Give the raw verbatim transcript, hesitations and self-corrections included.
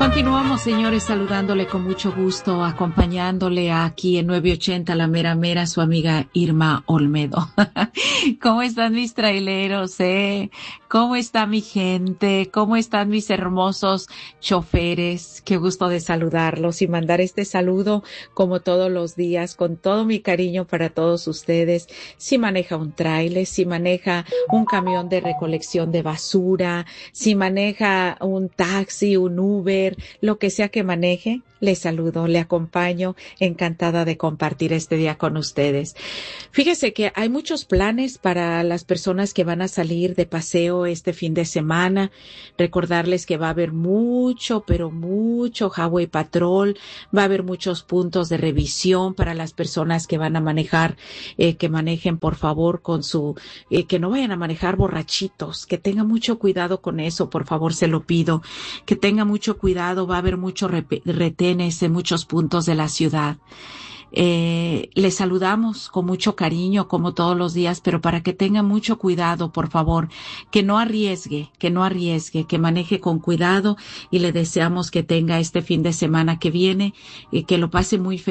Continuamos, señores, saludándole con mucho gusto, acompañándole aquí en nueve ochenta La Mera Mera, su amiga Irma Olmedo. ¿Cómo están mis traileros, eh? ¿Cómo está mi gente? ¿Cómo están mis hermosos choferes? Qué gusto de saludarlos y mandar este saludo como todos los días, con todo mi cariño para todos ustedes. Si maneja un tráiler, si maneja un camión de recolección de basura, si maneja un taxi, un Uber, lo que sea que maneje, le saludo, le acompaño, encantada de compartir este día con ustedes. Fíjese que hay muchos planes para las personas que van a salir de paseo este fin de semana. Recordarles que va a haber mucho, pero mucho Highway Patrol, va a haber muchos puntos de revisión para las personas que van a manejar, eh, que manejen por favor con su, eh, que no vayan a manejar borrachitos, que tengan mucho cuidado con eso, por favor se lo pido, que tengan mucho cuidado, va a haber muchos retenes en muchos puntos de la ciudad. Eh, les saludamos con mucho cariño como todos los días, pero para que tengan mucho cuidado, por favor, que no arriesgue, que no arriesgue, que maneje con cuidado y le deseamos que tenga este fin de semana que viene y que lo pase muy feliz.